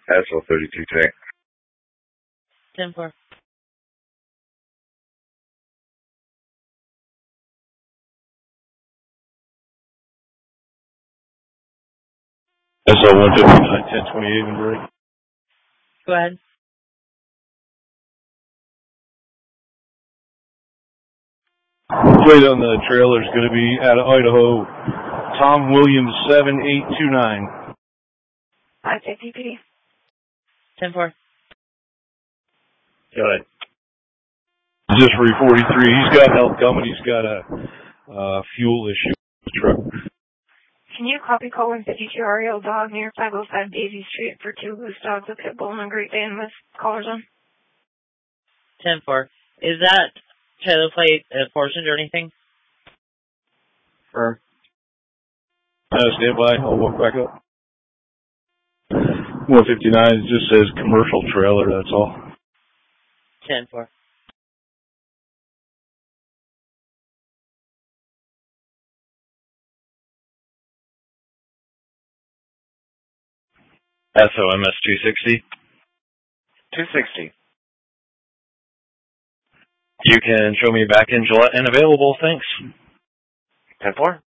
SL32 tank. 10-4. SL159, 1028 and break. Go ahead. Plate on the trailer is going to be out of Idaho. Tom Williams 7829. I take DPD. 10-4. Go ahead. Just for 43. He's got help coming. He's got a fuel issue with the truck. Can you copy Colin 52 REL dog near 505 Daisy Street for 2 loose dogs, a pit bull and a Great Dane with collars on? 10-4. Is that trailer plate portioned or anything? Stand by. I'll walk back up. 159 just says commercial trailer, that's all. 10-4. SOMS 260. 260. You can show me back in Gillette and available, thanks. 10-4.